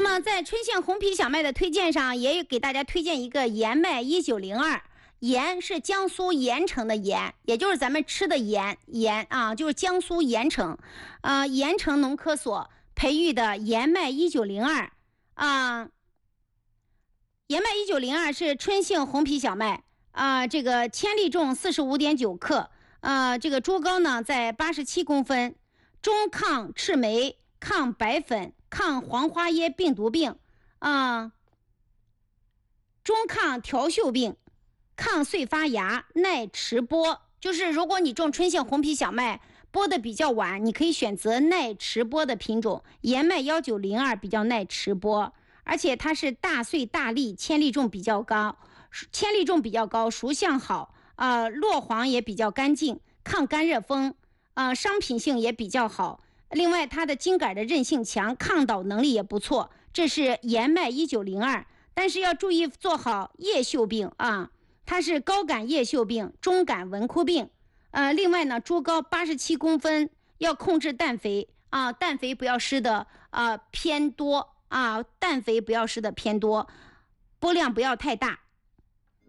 么在春杏红皮小麦的推荐上，也给大家推荐一个盐麦1902。盐是江苏盐城的盐，也就是咱们吃的盐啊，就是江苏盐城，盐城农科所培育的盐麦1902啊。盐麦1902是春杏红皮小麦这个千粒重45.9克，这个株高呢在87公分，中抗赤霉、抗白粉、抗黄花椰病毒病中抗条锈病、抗碎发芽、耐迟播。就是如果你种春杏红皮小麦播的比较晚，你可以选择耐迟播的品种，盐麦1902比较耐迟播，而且它是大穗大粒，千粒重比较高，熟相好落黄也比较干净，抗干热风商品性也比较好。另外它的茎秆的韧性强，抗倒能力也不错。这是盐麦1902，但是要注意做好叶锈病它是高杆叶锈病、中杆纹枯病。另外呢，株高87公分，要控制氮肥氮肥不要施的偏多，氮肥不要施的偏多，播量不要太大。